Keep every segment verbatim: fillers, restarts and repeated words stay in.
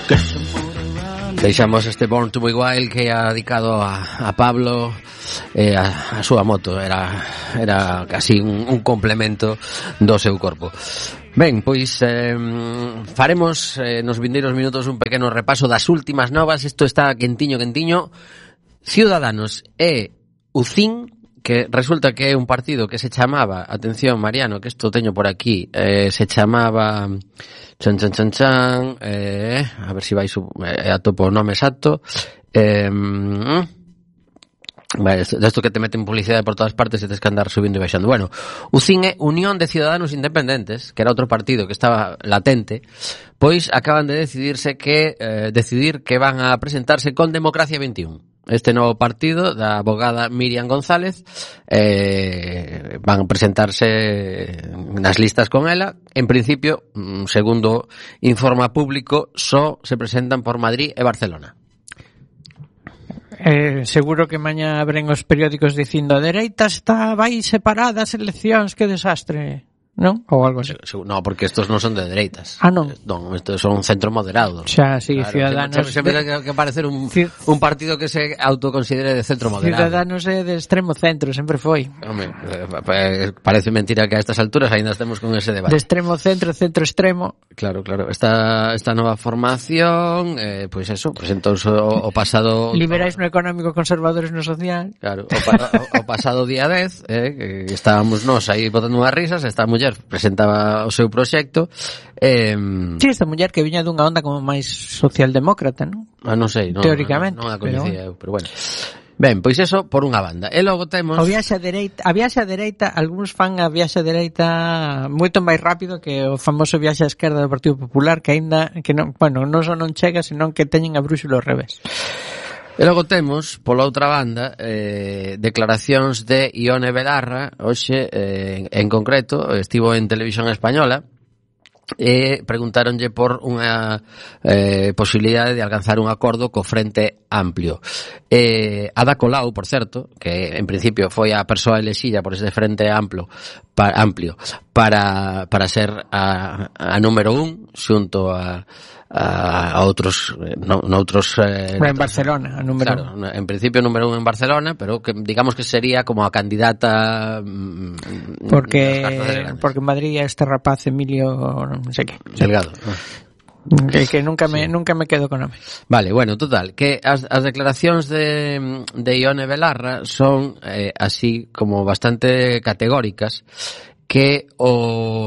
Deixamos este Born to be Wild que é dedicado a, a Pablo e a, a súa moto. Era, era casi un, un complemento do seu corpo. Ben, pois eh, faremos eh, nos vindeiros minutos un pequeno repaso das últimas novas. Isto está quentiño, quentiño. Ciudadanos e U C I N, que resulta que é un partido que se chamaba, atención Mariano, que isto teño por aquí, eh, se chamaba chan chan chan chan eh, a ver se si vais eh, a topo o nome exacto eh, vale, desto que te meten publicidade por todas partes e tens que andar subindo e baixando. Bueno, U C I N é Unión de Ciudadanos Independentes, que era outro partido que estaba latente, pois acaban de decidirse que eh, decidir que van a presentarse con Democracia veintiún. Este novo partido da abogada Miriam González, eh, van a presentarse nas listas con ela. En principio, segundo informa Público, só se presentan por Madrid e Barcelona. Eh, seguro que maña abren os periódicos dicindo a dereita está vai separada as eleccións, que desastre, non? Ou algo así. No, porque estos non son de dereitas. Ah, non. Non, estos son centro moderados. Xa, sí, claro, Ciudadanos. Sempre hai que parecer un, un partido que se autoconsidere de centro moderado. Ciudadanos é de extremo centro, sempre foi. Home, parece mentira que a estas alturas ainda estemos con ese debate. De extremo centro, centro extremo. Claro, claro. Esta, esta nova formación, eh, pois pues eso, presentouse o, o pasado... Liberais no económico, conservadores no social. Claro, o, pa, o, o pasado día dez, eh, que estábamos nós aí botando unhas risas, esta muller presentaba o seu proxecto. Eh, sí, esta muller que viña dunha onda como máis socialdemócrata, non? Ah, non sei, non, teóricamente. Non, non a coñecía eu, pero bueno. Ben, pois eso por unha banda. E logo temos... O viaxe a dereita, a viaxe a dereita, algúns fan a viaxe a dereita moito máis rápido que o famoso viaxe a esquerda do Partido Popular, que aínda, que non, bueno, non só non chega, senón que teñen a brúxula ao revés. E logo temos, pola outra banda, eh, declaracións de Ione Belarra. Hoxe, eh, en concreto, estivo en Televisión Española e preguntáronlle por unha eh, posibilidade de alcanzar un acordo co Frente Amplio. Eh, Ada Colau, por certo, que en principio foi a persoa elexida por ese Frente Amplio para, amplio para, para ser a, a número un xunto a a outros no, noutros eh, en Barcelona, a número claro, un. En principio número un en Barcelona, pero que digamos que sería como a candidata mm, porque porque en Madrid este rapaz Emilio non sei que Delgado. Que, que nunca me sí. nunca me quedo con nome. Vale, bueno, total, que as, as declaracións de, de Ione Belarra son eh, así como bastante categóricas, que o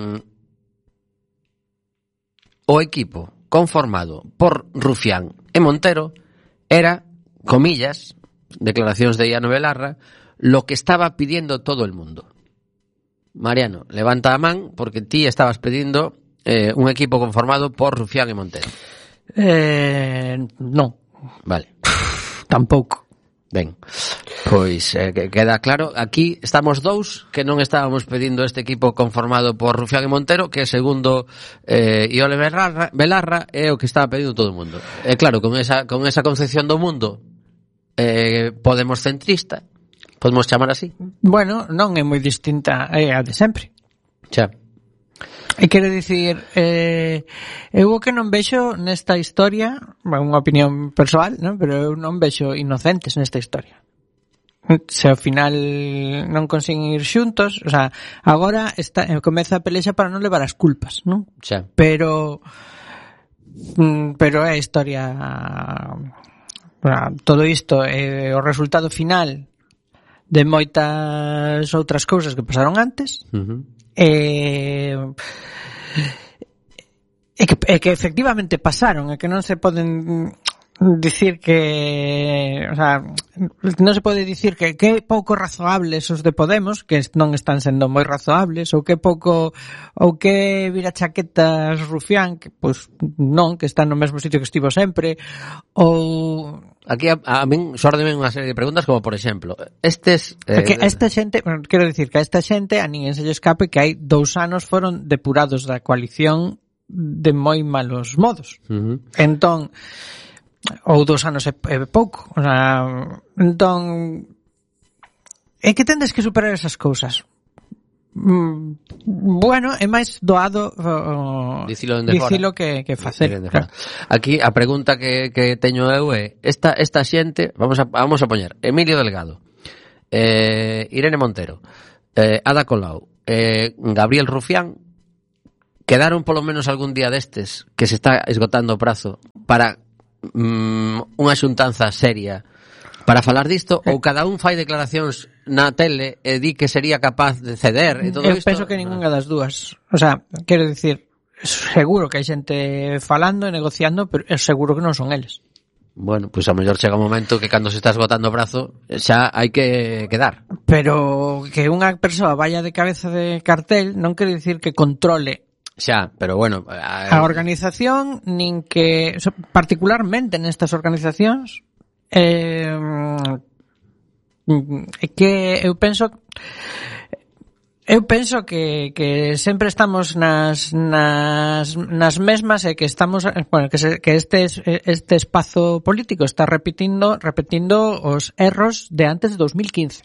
o equipo conformado por Rufián e Montero era, comillas, declaracións de Ione Belarra, lo que estaba pidiendo todo el mundo. Mariano, levanta a man porque ti estabas pedindo eh, un equipo conformado por Rufián e Montero. Eh, non. Vale. Tampouco. Ben, pois eh, que queda claro, aquí estamos dous que non estábamos pedindo este equipo conformado por Rufián e Montero, que segundo eh, Ione Belarra, Belarra é o que estaba pedindo todo o mundo. E eh, claro, con esa con esa concepción do mundo eh, Podemos centrista, podemos chamar así. Bueno, non é moi distinta é a de sempre. Xa. E quero dicir, eh, eu o que non vexo nesta historia, unha opinión persoal, non? Pero eu non vexo inocentes nesta historia. Se ao final non consiguen ir xuntos, o sea, agora está, comeza a pelexa para non levar as culpas, non? Xa. Pero pero é a historia, todo isto é o resultado final de moitas outras cousas que pasaron antes. Uh-huh. E, e, que, e que efectivamente pasaron, e que non se poden dicir que, o sea, non se pode dicir que que pouco razoables os de Podemos, que non están sendo moi razoables, ou que pouco, ou que vira chaquetas Rufián, que pois non, que está no mesmo sitio que estivo sempre, ou aquí a, a min xórdeme unha serie de preguntas, como por exemplo, estes eh, que esta xente, bueno, quero dicir que a esta xente a ninguén se lle escape que hai dous anos foron depurados da coalición de moi malos modos. Uh-huh. Entón, ou dous anos é, é pouco, o sea, entón é que tendes que superar esas cousas. Mm, bueno, é máis doado uh, dicilo, dicilo que, que facer. Claro. Aquí a pregunta que, que teño eu é esta, esta xente, vamos a, vamos a poñer Emilio Delgado, eh, Irene Montero, eh, Ada Colau, eh, Gabriel Rufián, quedaron polo menos algún día destes que se está esgotando o prazo para mm, unha xuntanza seria para falar disto, ou cada un fai declaracións na tele e di que sería capaz de ceder e todo eu isto? penso que ninguna das dúas. O sea, quero dicir, seguro que hai xente falando e negociando, pero é seguro que non son eles. Bueno, pois pues a mellor chega un momento que cando se está esgotando o brazo xa hai que quedar. Pero que unha persoa vaya de cabeza de cartel non quere dicir que controle xa, pero bueno, a, a organización, nin que particularmente nestas organizacións eh, que eu penso eu penso que, que sempre estamos nas, nas, nas mesmas e que estamos, bueno, que, se, que este, este espazo político está repetindo repetindo os erros de antes de dos mil quince,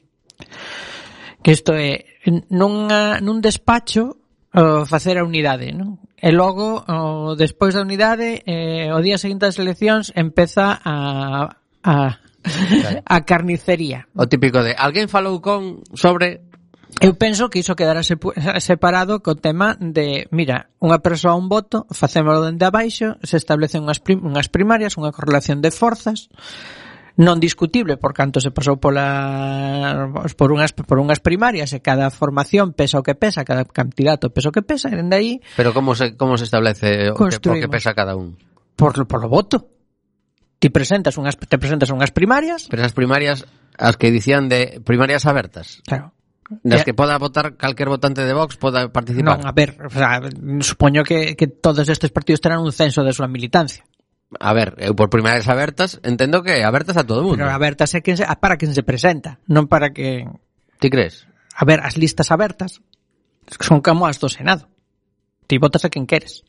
que isto é nunha, nun despacho o facer a unidade, non? E logo o, despois da unidade eh, o día seguinte das eleccións empeza a a, a carnicería. O típico de alguén falou con sobre. Eu penso que iso quedará separado co tema de, mira, unha persoa un voto, facémolo dende abaixo, se establecen unhas, prim, unhas primarias, unha correlación de forzas non discutible por canto se pasou pola por unhas por unhas primarias e cada formación pesa o que pesa, cada candidato pesa o que pesa, e dende aí. Pero como se como se establece o que, o que pesa cada un? Por por lo voto. Ti presentas unhas te presentas unhas primarias, pero esas primarias as que dicían de primarias abertas. Claro. Das que poda votar calquer votante de Vox poda participar. Non, a ver, o sea, supoño que, que todos estes partidos terán un censo de súa militancia. A ver, eu por primarias abertas entendo que abertas a todo o mundo. Pero abertas é quen se, para quen se presenta, non para que... Ti crees? A ver, as listas abertas son como as do Senado. Ti votas a quen queres.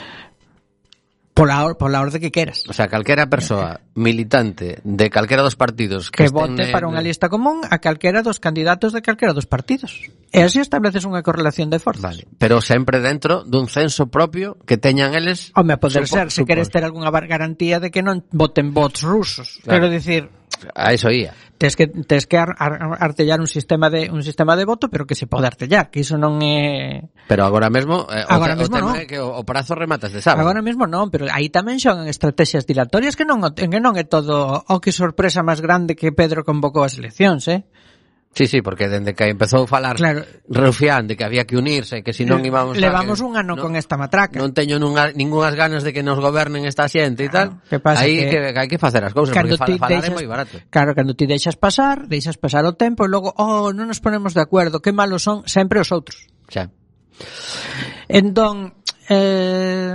Pola, or, pola orde que queras. O sea, calquera persoa militante de calquera dos partidos que, que vote en... para unha lista común a calquera dos candidatos de calquera dos partidos. E así estableces unha correlación de forzas. Vale, pero sempre dentro dun censo propio que teñan eles. Home, a poder ser, se queres ter algunha garantía de que non voten votos rusos. Claro. Quero dicir, a eso ia. Tes que tes que ar, ar, artellar un sistema de un sistema de voto, pero que se pode artellar, que iso non é. Pero agora mesmo, eh, agora o, mesmo o tema non. é que o, o prazo rematas de sábado. Agora mesmo non, pero aí tamén son estrategias dilatorias que non que non é todo, oh, que sorpresa máis grande que Pedro convocou as eleccións, eh? Sí, sí, porque dende que empezou a falar claro. Rufián de que había que unirse, que si non íbamos levamos a que, un ano no, con esta matraca. Non teño nunha, ningunhas ganas de que nos gobernen esta xente e tal. Que pasa aí que, que, que hai que facer as cousas, porque fal, falar deixas, é moi barato. Claro, cando ti deixas pasar, deixas pasar o tempo e logo, oh, non nos ponemos de acordo, que malos son sempre os outros. Xa. Entón, eh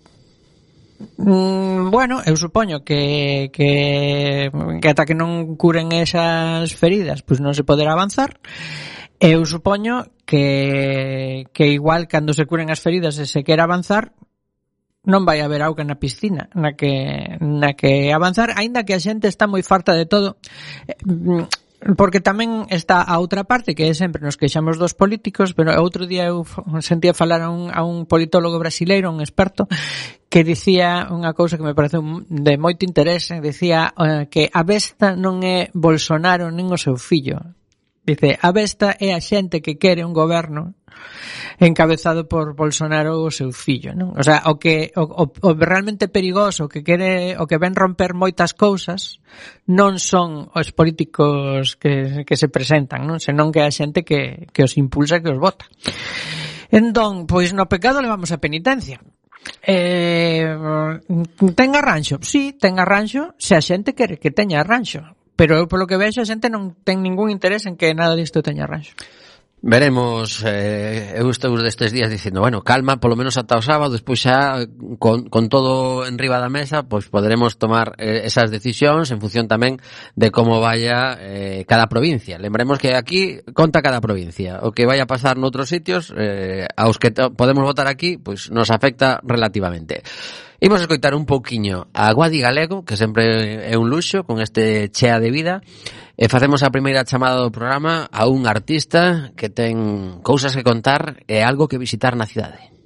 Mm, bueno, eu supoño que, que que ata que non curen esas feridas, pois non se poderá avanzar. Eu supoño que que igual cando se curen as feridas e se quera avanzar, non vai haber auga na piscina na que na que avanzar, aínda que a xente está moi farta de todo. Porque tamén está a outra parte, que é sempre nos queixamos dos políticos, pero outro día eu sentía falar a un, a un politólogo brasileiro, un experto, que dicía unha cousa que me parece de moito interese, dicía uh, que a besta non é Bolsonaro nin o seu fillo. Dice, a besta é a xente que quere un goberno encabezado por Bolsonaro ou o seu fillo, non? O sea, o que o, o, o realmente perigoso, o que quere, o que ven romper moitas cousas, non son os políticos que, que se presentan, non? Senón que a xente que, que os impulsa, que os vota. Entón, pois no pecado levamos a penitencia. Eh, ten arranxo? Sí, ten arranxo se a xente quere que teña arranxo. Pero eu, polo que vexo, a xente non ten ningún interés en que nada disto teña arranxo. Veremos, eh, eu estou destes días dicindo, bueno, calma, polo menos ata o sábado, despois xa con, con todo en riba da mesa, pois poderemos tomar eh, esas decisións en función tamén de como vaya eh, cada provincia. Lembremos que aquí conta cada provincia. O que vaya a pasar noutros sitios, eh, aos que podemos votar aquí, pois nos afecta relativamente. Imos escoitar un pouquiño a Guadi Galego, que sempre é un luxo con este Chea de Vida, E facemos a primeira chamada do programa a un artista que ten cousas que contar e algo que visitar na cidade.